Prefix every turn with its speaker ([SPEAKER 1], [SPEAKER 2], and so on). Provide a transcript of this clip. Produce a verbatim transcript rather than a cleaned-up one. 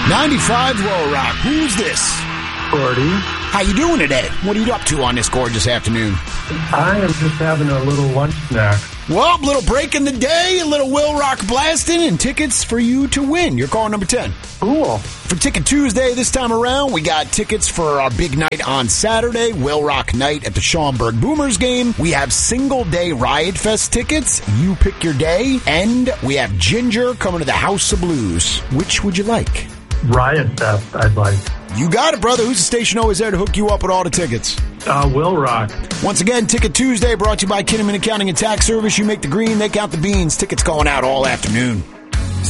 [SPEAKER 1] ninety-five Will Rock. Who's this?
[SPEAKER 2] Gordy.
[SPEAKER 1] How you doing today? What are you up to on this gorgeous afternoon?
[SPEAKER 2] I am just having a little lunch snack.
[SPEAKER 1] Well, little break in the day, a little Will Rock blasting, and tickets for you to win. You're calling number ten.
[SPEAKER 2] Cool.
[SPEAKER 1] For Ticket Tuesday this time around, we got tickets for our big night on Saturday, Will Rock Night at the Schaumburg Boomers game. We have single day Riot Fest tickets. You pick your day. And we have Ginger coming to the House of Blues. Which would you like?
[SPEAKER 2] Riot Fest, I'd like.
[SPEAKER 1] You got it, brother. Who's the station always there to hook you up with all the tickets?
[SPEAKER 2] Uh, Will Rock.
[SPEAKER 1] Once again, Ticket Tuesday brought to you by Kinnaman Accounting and Tax Service. You make the green, they count the beans. Tickets going out all afternoon.